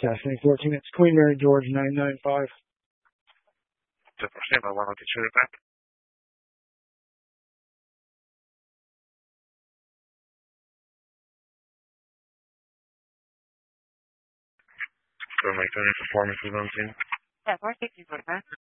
Testing 14, it's Queen Mary George 995. 10%, I want to get it back. So my performance is on scene. Yeah, 460 for that.